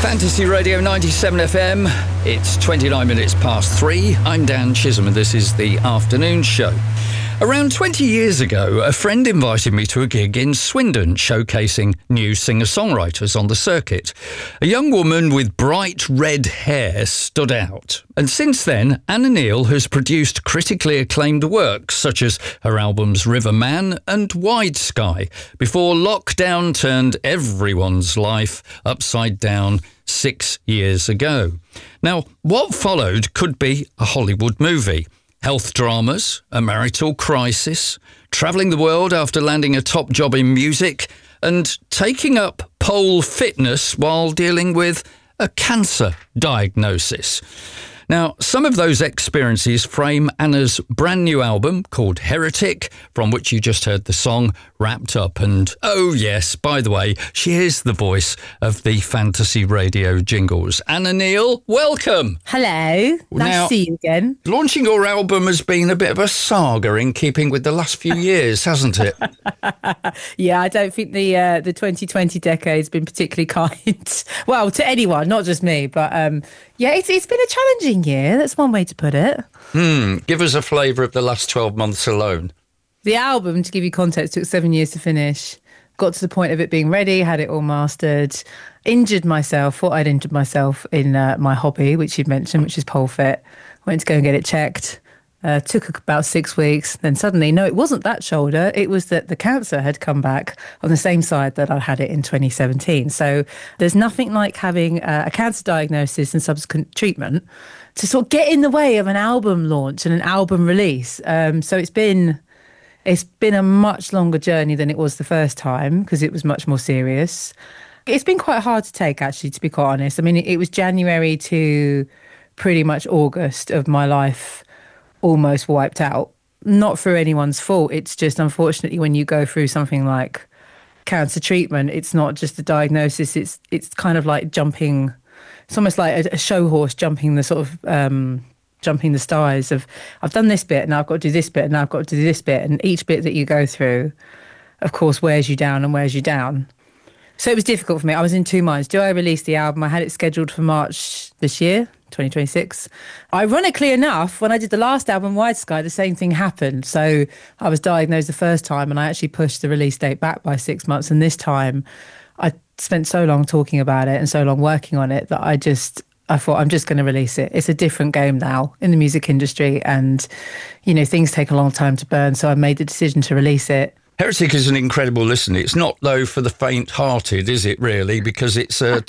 Fantasy Radio 97 FM. It's 29 minutes past 3. I'm Dan Chisholm and this is the afternoon show. Around 20 years ago, a friend invited me to a gig in Swindon showcasing new singer-songwriters on the circuit. A young woman with bright red hair stood out. And since then, Anna Neal has produced critically acclaimed works such as her albums River Man and Wide Sky, before lockdown turned everyone's life upside down 6 years ago. Now, what followed could be a Hollywood movie. Health dramas, a marital crisis, travelling the world after landing a top job in music, and taking up pole fitness while dealing with a cancer diagnosis. Now, some of those experiences frame Anna's brand new album called Heretic, from which you just heard the song Wrapped Up. And oh yes, by the way, she is the voice of the Fantasy Radio jingles. Anna Neal, welcome. Hello. Nice to see you again. Launching your album has been a bit of a saga in keeping with the last few years, hasn't it? Yeah, I don't think the 2020 decade's been particularly kind. Well, to anyone, not just me, but yeah, it's been a challenging year. That's one way to put it. Give us a flavour of the last 12 months alone. The album, to give you context, took 7 years to finish. Got to the point of it being ready, had it all mastered. Injured myself, thought I'd injured myself in my hobby, which you'd mentioned, which is pole fit. Went to go and get it checked. Took about 6 weeks. Then suddenly, no, it wasn't that shoulder. It was that the cancer had come back on the same side that I had it in 2017. So there's nothing like having a cancer diagnosis and subsequent treatment to sort of get in the way of an album launch and an album release. So it's been a much longer journey than it was the first time because it was much more serious. It's been quite hard to take, actually, to be quite honest. I mean, it was January to pretty much August of my life almost wiped out. Not through anyone's fault. It's just, unfortunately, when you go through something like cancer treatment, it's not just a diagnosis. It's kind of like jumping. It's almost like a show horse jumping the sort of jumping the stars of, I've done this bit and I've got to do this bit and I've got to do this bit. And each bit that you go through, of course, wears you down and wears you down. So it was difficult for me. I was in two minds. Do I release the album? I had it scheduled for March this year, 2026. Ironically enough, when I did the last album, Wide Sky, the same thing happened. So I was diagnosed the first time and I actually pushed the release date back by 6 months. And this time I spent so long talking about it and so long working on it that I thought, I'm just going to release it. It's a different game now in the music industry and, you know, things take a long time to burn. So I made the decision to release it. Heretic is an incredible listen. It's not, though, for the faint-hearted, is it, really? Because it's a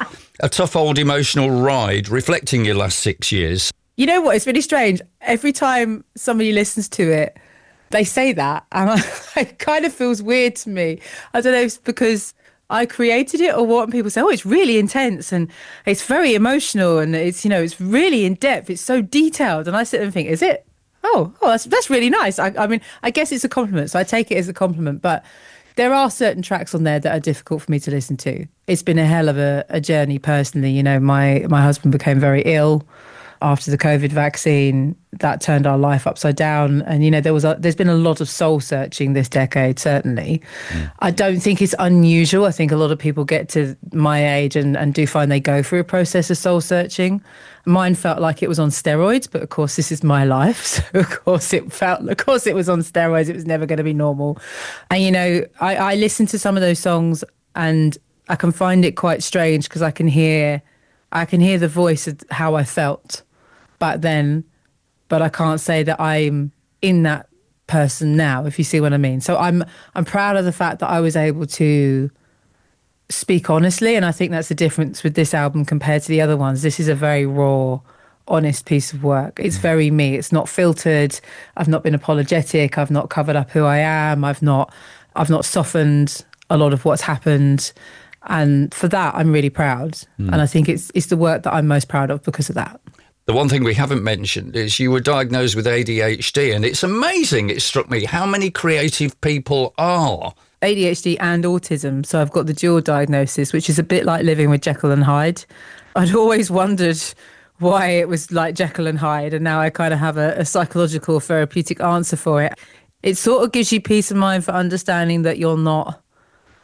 tough old emotional ride reflecting your last 6 years. You know what? It's really strange. Every time somebody listens to it, they say that. And it kind of feels weird to me. I don't know if it's because I created it or what, and people say, oh, it's really intense and it's very emotional and it's, you know, it's really in depth. It's so detailed. And I sit there and think, is it? Oh, that's really nice. I mean, I guess it's a compliment. So I take it as a compliment. But there are certain tracks on there that are difficult for me to listen to. It's been a hell of a journey personally. You know, my husband became very ill after the COVID vaccine. That turned our life upside down. And, you know, there's been a lot of soul searching this decade, certainly. I don't think it's unusual. I think a lot of people get to my age and do find they go through a process of soul searching. Mine felt like it was on steroids, but of course this is my life. So of course it was on steroids. It was never going to be normal. And, you know, I listen to some of those songs and I can find it quite strange because I can hear the voice of how I felt back then, but I can't say that I'm in that person now, if you see what I mean. So I'm proud of the fact that I was able to speak honestly, and I think that's the difference with this album compared to the other ones. This is a very raw, honest piece of work. It's very me. It's not filtered. I've not been apologetic. I've not covered up who I am. I've not softened a lot of what's happened. And for that, I'm really proud. And I think it's the work that I'm most proud of because of that. The one thing we haven't mentioned is you were diagnosed with ADHD, and it's amazing, it struck me, how many creative people are. ADHD and autism, so I've got the dual diagnosis, which is a bit like living with Jekyll and Hyde. I'd always wondered why it was like Jekyll and Hyde, and now I kind of have a psychological therapeutic answer for it. It sort of gives you peace of mind for understanding that you're not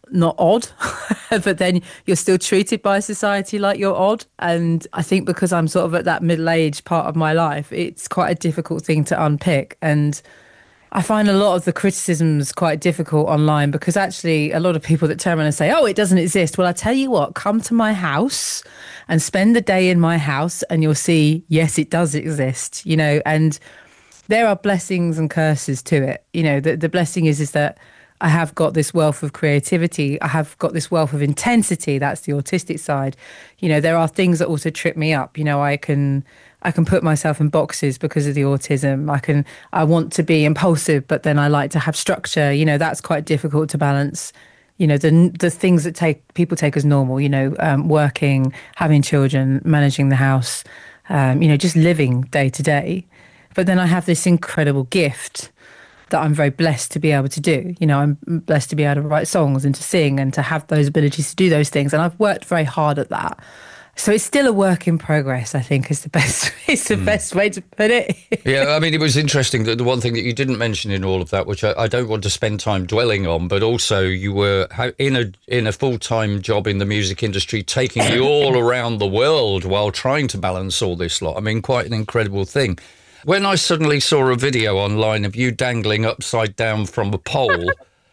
not odd, but then you're still treated by society like you're odd. And I think because I'm sort of at that middle-aged part of my life, it's quite a difficult thing to unpick. And I find a lot of the criticisms quite difficult online because actually a lot of people that turn around and say, oh, it doesn't exist. Well, I tell you what, come to my house and spend the day in my house and you'll see, yes, it does exist, and there are blessings and curses to it. The blessing is that I have got this wealth of creativity. I have got this wealth of intensity. That's the autistic side. There are things that also trip me up. I can put myself in boxes because of the autism. I want to be impulsive, but then I like to have structure. That's quite difficult to balance. The things that people take as normal, working, having children, managing the house, just living day to day. But then I have this incredible gift that I'm very blessed to be able to do. I'm blessed to be able to write songs and to sing and to have those abilities to do those things. And I've worked very hard at that. So it's still a work in progress, I think, is the best best way to put it. Yeah, I mean, it was interesting that the one thing that you didn't mention in all of that, which I don't want to spend time dwelling on, but also you were in a full-time job in the music industry, taking you all around the world while trying to balance all this lot. I mean, quite an incredible thing. When I suddenly saw a video online of you dangling upside down from a pole,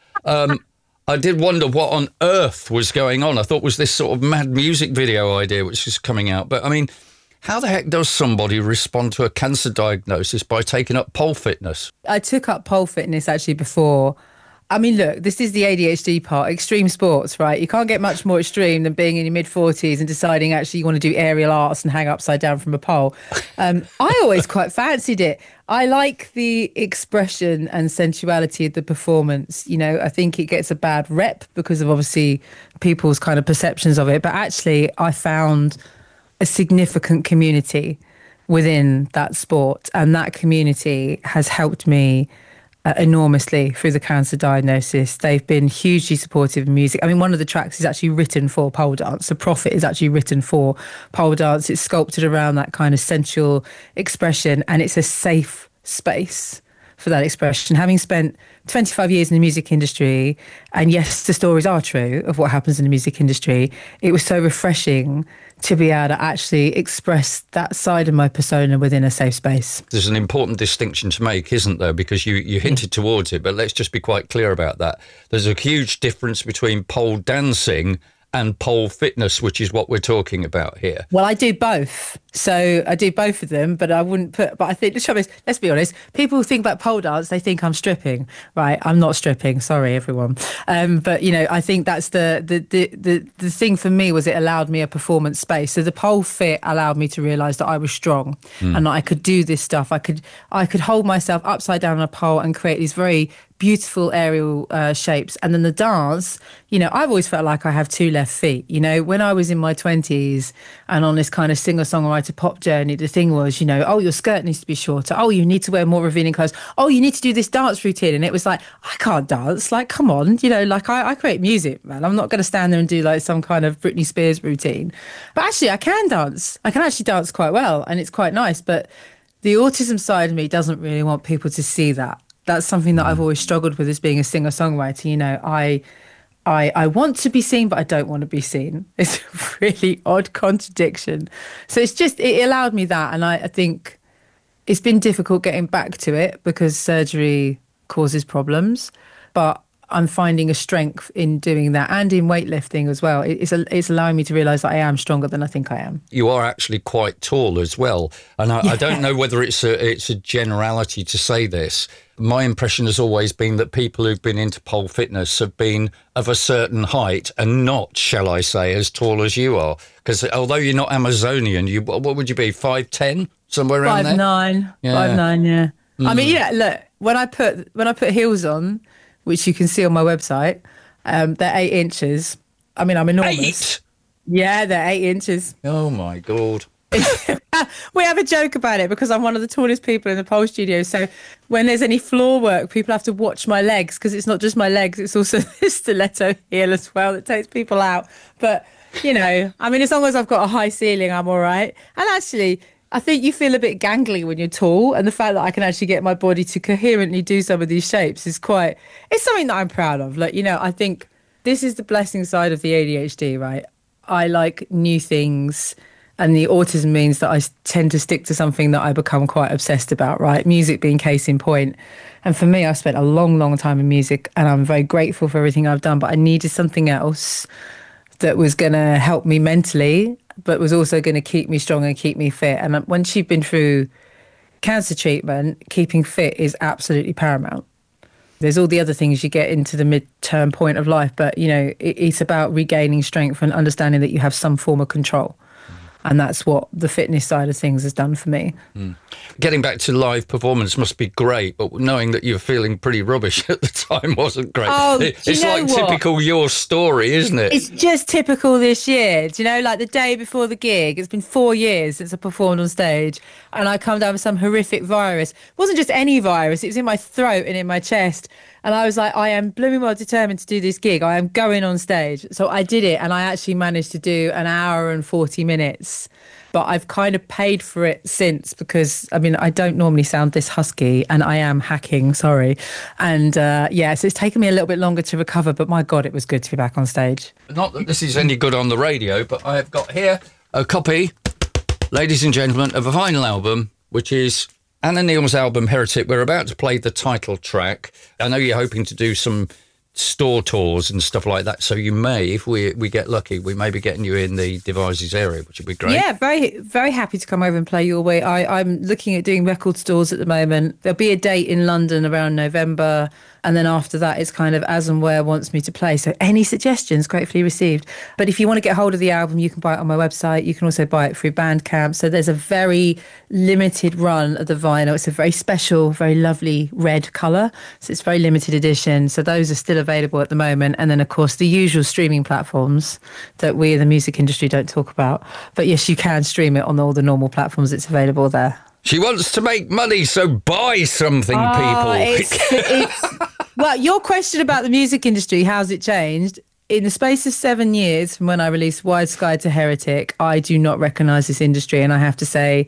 I did wonder what on earth was going on. I thought it was this sort of mad music video idea which is coming out. But, I mean, how the heck does somebody respond to a cancer diagnosis by taking up pole fitness? I took up pole fitness actually before. I mean, look, this is the ADHD part, extreme sports, right? You can't get much more extreme than being in your mid-40s and deciding actually you want to do aerial arts and hang upside down from a pole. I always quite fancied it. I like the expression and sensuality of the performance. I think it gets a bad rep because of obviously people's kind of perceptions of it. But actually, I found a significant community within that sport. And that community has helped me enormously through the cancer diagnosis. They've been hugely supportive of music. I mean, one of the tracks is actually written for pole dance. The Prophet is actually written for pole dance. It's sculpted around that kind of sensual expression, and it's a safe space for that expression. Having spent 25 years in the music industry, and yes, the stories are true of what happens in the music industry, it was so refreshing to be able to actually express that side of my persona within a safe space. There's an important distinction to make, isn't there? Because you hinted towards it, but let's just be quite clear about that. There's a huge difference between pole dancing and pole fitness, which is what we're talking about here. Well, I do both. So I do both of them, but I wouldn't put, but I think the trouble is, let's be honest, people who think about pole dance, they think I'm stripping, right? I'm not stripping. Sorry, everyone. But, I think that's the thing for me was it allowed me a performance space. So the pole fit allowed me to realise that I was strong and that I could do this stuff. I could hold myself upside down on a pole and create these very beautiful aerial shapes. And then the dance, I've always felt like I have two left feet. When I was in my 20s and on this kind of singer-songwriter pop journey, the thing was, oh, your skirt needs to be shorter. Oh, you need to wear more revealing clothes. Oh, you need to do this dance routine. And it was like, I can't dance. Like, come on. I create music, man. I'm not going to stand there and do like some kind of Britney Spears routine. But actually, I can dance. I can actually dance quite well and it's quite nice. But the autism side of me doesn't really want people to see that. That's something that I've always struggled with as being a singer-songwriter. I want to be seen, but I don't want to be seen. It's a really odd contradiction. So it allowed me that. And I think it's been difficult getting back to it because surgery causes problems. But I'm finding a strength in doing that and in weightlifting as well. It's allowing me to realise that I am stronger than I think I am. You are actually quite tall as well. And I don't know whether it's a generality to say this. My impression has always been that people who've been into pole fitness have been of a certain height and not, shall I say, as tall as you are. Because although you're not Amazonian, what would you be, 5'10", somewhere around there? 5'9", yeah. 5'9", yeah. I mean, look, when I put heels on, which you can see on my website, they're 8 inches. I mean, I'm enormous. 8? Yeah, they're 8 inches. Oh, my God. We have a joke about it because I'm one of the tallest people in the pole studio. So when there's any floor work, people have to watch my legs because it's not just my legs, it's also the stiletto heel as well that takes people out. But, I mean, as long as I've got a high ceiling, I'm all right. And actually, I think you feel a bit gangly when you're tall, and the fact that I can actually get my body to coherently do some of these shapes it's something that I'm proud of. I think this is the blessing side of the ADHD, right? I like new things, and the autism means that I tend to stick to something that I become quite obsessed about, right? Music being case in point. And for me, I've spent a long, long time in music, and I'm very grateful for everything I've done, but I needed something else that was going to help me mentally, but was also going to keep me strong and keep me fit. And once you've been through cancer treatment, keeping fit is absolutely paramount. There's all the other things you get into the mid-term point of life, but, you know, it's about regaining strength and understanding that you have some form of control. And that's what the fitness side of things has done for me. Getting back to live performance must be great, but knowing that you're feeling pretty rubbish at the time wasn't great. Oh, it's like typical your story, isn't it? It's just typical this year. Do you know, like the day before the gig, it's been 4 years since I performed on stage, and I come down with some horrific virus. It wasn't just any virus, it was in my throat and in my chest. And I was like, I am blooming well determined to do this gig. I am going on stage. So I did it, and I actually managed to do an hour and 40 minutes. But I've kind of paid for it since because, I mean, I don't normally sound this husky, and I am hacking, sorry. And so it's taken me a little bit longer to recover, but my God, it was good to be back on stage. Not that this is any good on the radio, but I have got here a copy, ladies and gentlemen, of a vinyl album, which is Anna Neal's album Heretic. We're about to play the title track. I know you're hoping to do some store tours and stuff like that, so you may, if we get lucky, we may be getting you in the Devizes area, which would be great. Yeah, very, very happy to come over and play your way. I'm looking at doing record stores at the moment. There'll be a date in London around November, and then after that it's kind of as and where wants me to play. So any suggestions, gratefully received. But if you want to get hold of the album, you can buy it on my website. You can also buy it through Bandcamp. So there's a very limited run of the vinyl. It's a very special, very lovely red colour. So it's very limited edition. So those are still available at the moment. And then, of course, the usual streaming platforms that we in the music industry don't talk about. But yes, you can stream it on all the normal platforms. It's available there. She wants to make money, so buy something, people. Well, your question about the music industry, how's it changed? In the space of 7 years from when I released Wide Sky to Heretic, I do not recognise this industry. And I have to say,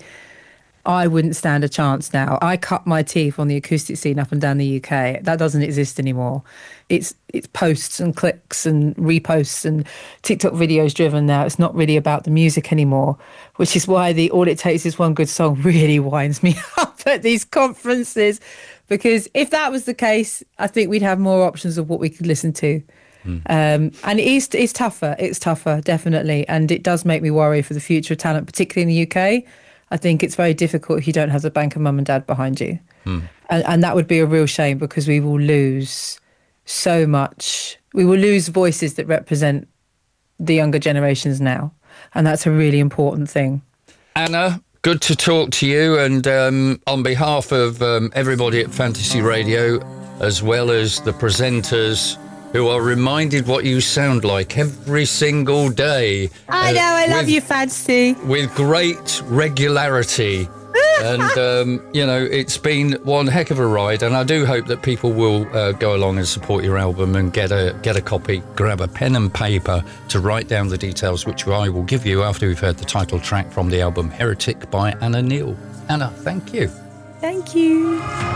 I wouldn't stand a chance now. I cut my teeth on the acoustic scene up and down the UK. That doesn't exist anymore. It's posts and clicks and reposts and TikTok videos driven now. It's not really about the music anymore, which is why the All It Takes Is One Good Song really winds me up at these conferences. Because if that was the case, I think we'd have more options of what we could listen to. And it's tougher. It's tougher, definitely. And it does make me worry for the future of talent, particularly in the UK. I think it's very difficult if you don't have the bank of mum and dad behind you. And that would be a real shame because we will lose so much. We will lose voices that represent the younger generations now. And that's a really important thing. Anna, good to talk to you. And on behalf of everybody at Fantasy Radio, as well as the presenters who are reminded what you sound like every single day. I know, I love you, Fantasy. With great regularity. And, it's been one heck of a ride. And I do hope that people will go along and support your album and get a copy, grab a pen and paper to write down the details, which I will give you after we've heard the title track from the album Heretic by Anna Neal. Anna, thank you. Thank you.